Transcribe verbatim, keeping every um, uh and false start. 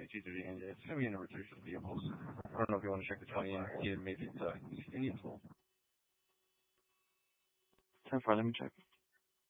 It's easier to, and it's going to be in a rotation of vehicles. I don't know if you want to check the twenty and see if maybe it's uh, Indian. Ten four, let me check.